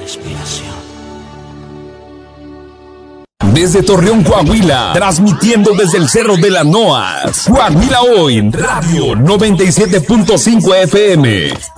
respiración. Desde Torreón, Coahuila, transmitiendo desde el Cerro de la Noas. Coahuila Hoy, Radio 97.5 FM.